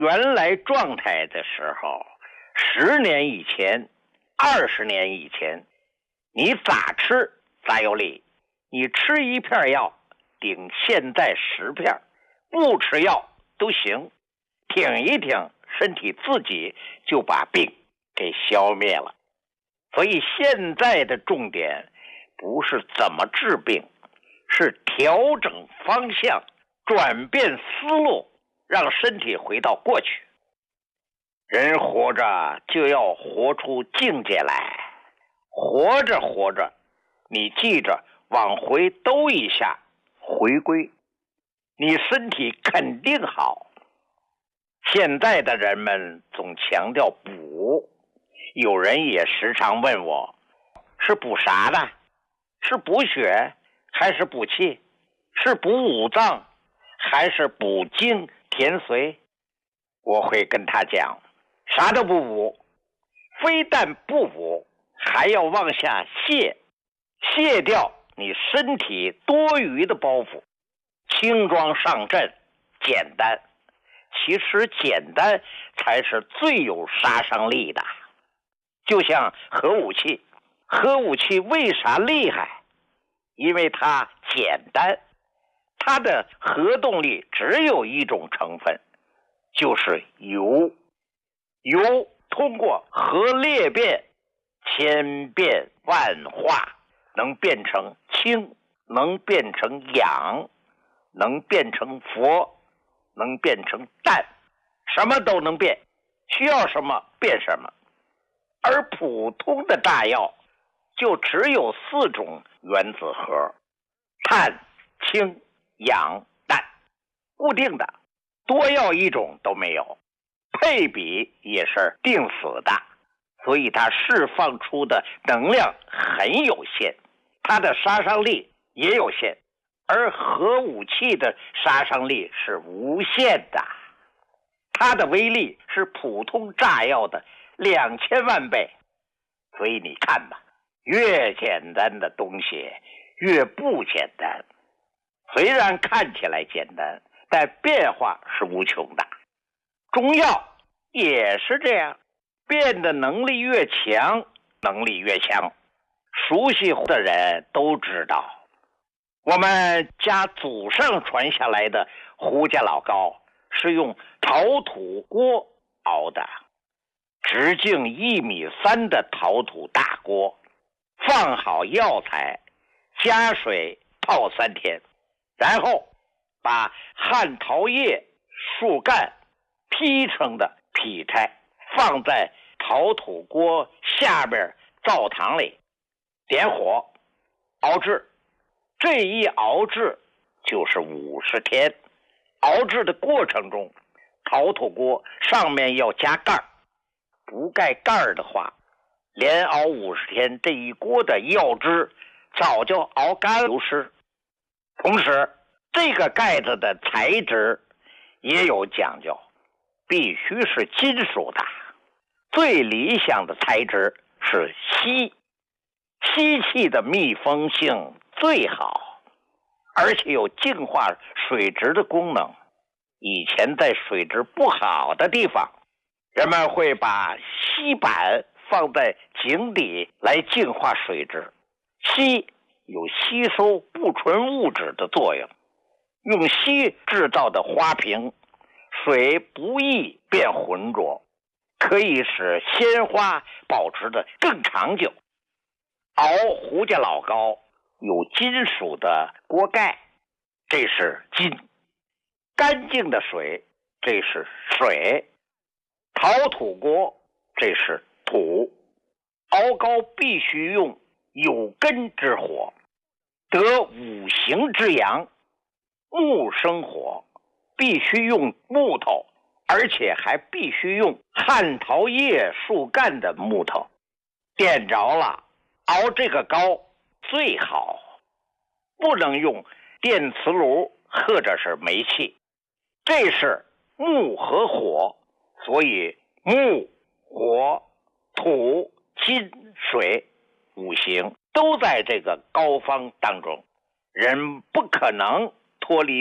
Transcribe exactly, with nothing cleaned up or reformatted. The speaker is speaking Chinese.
原来状态的时候，十年以前、二十年以前，你咋吃咋有理。你吃一片药顶现在十片，不吃药都行，挺一挺，身体自己就把病给消灭了。所以现在的重点不是怎么治病，是调整方向，转变思路，让身体回到过去。人活着就要活出境界来，活着活着，你记着往回兜一下，回归，你身体肯定好。现在的人们总强调补，有人也时常问我，是补啥的？是补血还是补气？是补五脏还是补精填髓？我会跟他讲，啥都不补，非但不补，还要往下卸，卸掉你身体多余的包袱，轻装上阵，简单。其实简单才是最有杀伤力的。就像核武器，核武器为啥厉害？因为它简单，它的核动力只有一种成分，就是铀。铀通过核裂变，千变万化，能变成氢，能变成氧，能变成氟，能变成氮，什么都能变，需要什么变什么。而普通的炸药就只有四种原子核，碳、氢、氧、氮，固定的，多要一种都没有，配比也是定死的，所以它释放出的能量很有限，它的杀伤力也有限。而核武器的杀伤力是无限的，它的威力是普通炸药的两千万倍。所以你看吧，越简单的东西越不简单。虽然看起来简单，但变化是无穷的。中药也是这样，变的能力越强，能力越强。熟悉的人都知道，我们家祖上传下来的胡家老膏是用陶土锅熬的，直径一米三的陶土大锅，放好药材，加水泡三天，然后把旱桃叶、树干劈成的劈柴放在陶土锅下面灶堂里，点火熬制。这一熬制就是五十天。熬制的过程中，陶土锅上面要加盖，不盖盖的话，连熬五十天，这一锅的药汁早就熬干流失。同时，这个盖子的材质也有讲究，必须是金属的，最理想的材质是锡。锡器的密封性最好，而且有净化水质的功能。以前在水质不好的地方，人们会把锡板放在井底来净化水质。锡有吸收不纯物质的作用，用锡制造的花瓶，水不易变浑浊，可以使鲜花保持得更长久。熬胡家老膏有金属的锅盖，这是金；干净的水，这是水；陶土锅，这是土。熬膏必须用有根之火，得五行之阳，木生火，必须用木头，而且还必须用旱桃叶树干的木头。点着了，熬这个膏最好，不能用电磁炉或者是煤气，这是木和火，所以木、火、土、金、水五行都在这个膏方当中，人不可能脱离